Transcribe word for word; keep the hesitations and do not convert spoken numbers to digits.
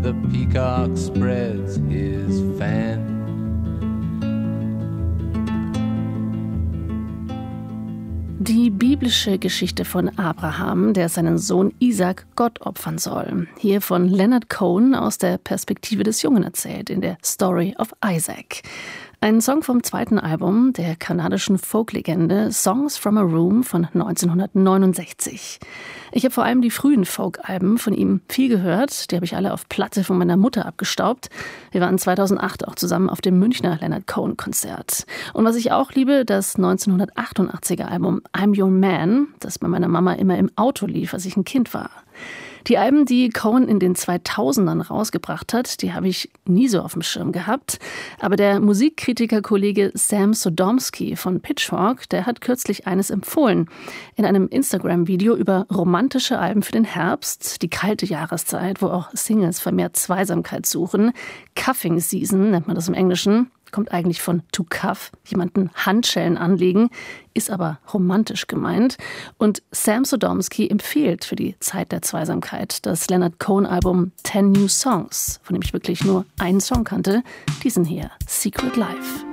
the peacock spreads his fan. Die biblische Geschichte von Abraham, der seinen Sohn Isaac Gott opfern soll. Hier von Leonard Cohen aus der Perspektive des Jungen erzählt, in der Story of Isaac. Ein Song vom zweiten Album der kanadischen Folklegende Songs from a Room von neunzehnhundertneunundsechzig. Ich habe vor allem die frühen Folk-Alben von ihm viel gehört. Die habe ich alle auf Platte von meiner Mutter abgestaubt. Wir waren zweitausendacht auch zusammen auf dem Münchner Leonard Cohen-Konzert. Und was ich auch liebe, das neunzehnhundertachtundachtziger Album I'm Your Man, das bei meiner Mama immer im Auto lief, als ich ein Kind war. Die Alben, die Cohen in den zweitausendern rausgebracht hat, die habe ich nie so auf dem Schirm gehabt. Aber der Musikkritiker-Kollege Sam Sodomsky von Pitchfork, der hat kürzlich eines empfohlen. In einem Instagram-Video über romantische Alben für den Herbst, die kalte Jahreszeit, wo auch Singles vermehrt Zweisamkeit suchen. Cuffing Season nennt man das im Englischen. Kommt eigentlich von to cuff, jemanden Handschellen anlegen, ist aber romantisch gemeint. Und Sam Sodomsky empfiehlt für die Zeit der Zweisamkeit das Leonard Cohen-Album Ten New Songs, von dem ich wirklich nur einen Song kannte, diesen hier, Secret Life.